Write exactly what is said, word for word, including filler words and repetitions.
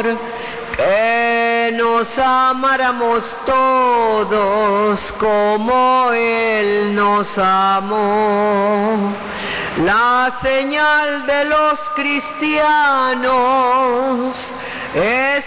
Señor, que nos amáramos todos como Él nos amó. La señal de los cristianos es